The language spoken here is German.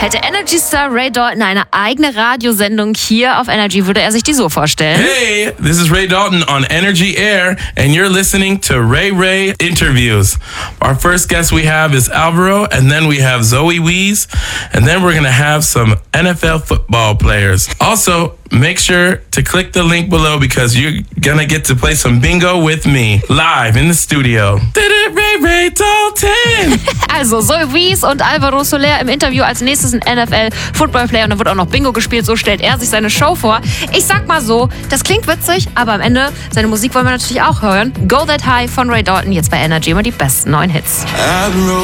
Hätte Energy Star Ray Dalton eine eigene Radiosendung hier auf Energy, würde er sich die so vorstellen. Hey, this is Ray Dalton on Energy Air, and you're listening to Ray Interviews. Our first guest we have is Alvaro, and then we have Zoe Wees, and then we're going to have some NFL football players. Also, make sure to click the link below because you're going to get to play some bingo with me live in the studio. Ray Dalton! Also Zoe Wees und Alvaro Soler im Interview, als nächstes ein NFL-Football-Player, und da wird auch noch Bingo gespielt, so stellt er sich seine Show vor. Ich sag mal so, das klingt witzig, aber am Ende, seine Musik wollen wir natürlich auch hören. Go That High von Ray Dalton, jetzt bei Energy, immer die besten neuen Hits.